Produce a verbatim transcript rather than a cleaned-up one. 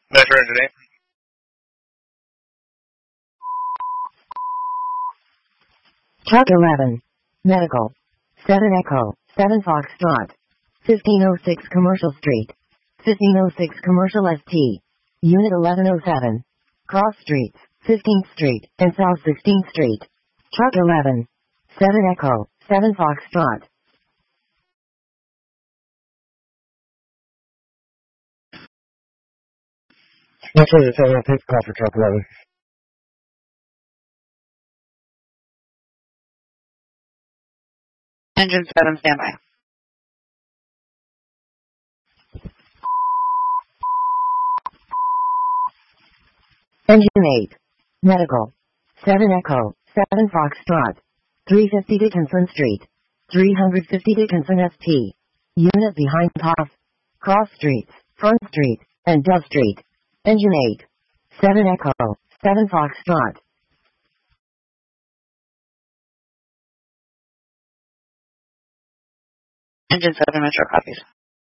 Metro Engine eight. Truck eleven. Medical. seven Echo. seven Foxtrot. fifteen oh six Commercial Street. fifteen oh six Commercial S T. Unit eleven oh seven. Cross Streets, fifteenth Street, and South sixteenth Street. Truck eleven. seven Echo. seven Foxtrot. Metro Engine seven, take the call for truck eleven. Engine seven, standby. Engine eight. Medical. seven Echo. seven Foxtrot. three fifty Dickinson Street. three fifty Dickinson S T. Unit behind P O F. Cross Streets, Front Street, and Dove Street. Engine eight. seven Echo. seven Foxtrot. Engine seven, Metro copies.